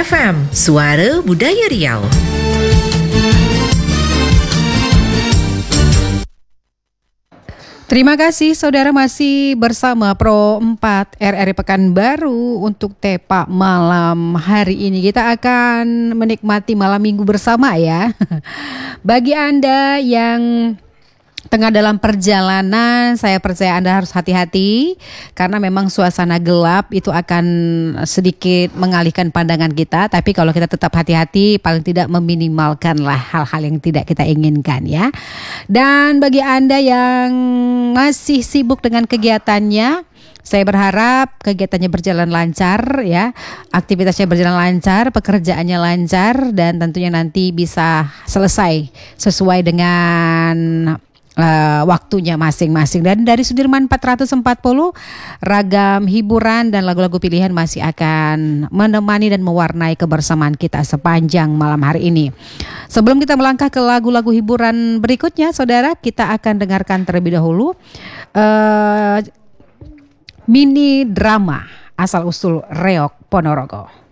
FM, Suara Budaya Riau. Terima kasih saudara masih bersama Pro 4 RRI Pekanbaru untuk Tepa malam hari ini. Kita akan menikmati malam minggu bersama ya. Bagi Anda yang tengah dalam perjalanan, saya percaya Anda harus hati-hati karena memang suasana gelap itu akan sedikit mengalihkan pandangan kita. Tapi kalau kita tetap hati-hati, paling tidak meminimalkanlah hal-hal yang tidak kita inginkan ya. Dan bagi Anda yang masih sibuk dengan kegiatannya, saya berharap kegiatannya berjalan lancar ya, aktivitasnya berjalan lancar, pekerjaannya lancar, dan tentunya nanti bisa selesai sesuai dengan waktunya masing-masing. Dan dari Sudirman 440 ragam hiburan dan lagu-lagu pilihan masih akan menemani dan mewarnai kebersamaan kita sepanjang malam hari ini. Sebelum kita melangkah ke lagu-lagu hiburan berikutnya, saudara, kita akan dengarkan terlebih dahulu mini drama asal usul Reog Ponorogo.